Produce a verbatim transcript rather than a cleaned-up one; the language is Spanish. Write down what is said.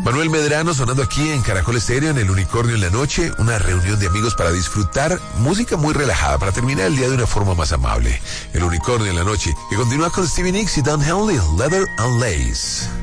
Manuel Medrano sonando aquí en Caracol Estéreo, en El Unicornio en la Noche, una reunión de amigos para disfrutar música muy relajada, para terminar el día de una forma más amable. El Unicornio en la Noche, que continúa con Stevie Nicks y Don Henley, Leather and Lace.